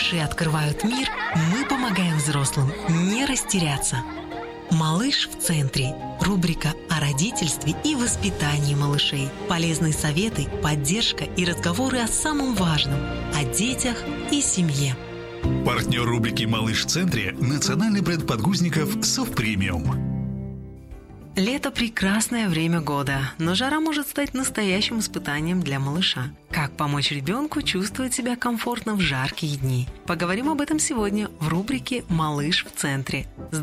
малыши открывают мир, мы помогаем взрослым не растеряться. «Малыш в центре» – рубрика о родительстве и воспитании малышей. Полезные советы, поддержка и разговоры о самом важном – о детях и семье. Партнер рубрики «Малыш в центре» – национальный бренд подгузников «Совпремиум». Лето – прекрасное время года, но жара может стать настоящим испытанием для малыша. Как помочь ребенку чувствовать себя комфортно в жаркие дни? Поговорим об этом сегодня в рубрике «Малыш в центре».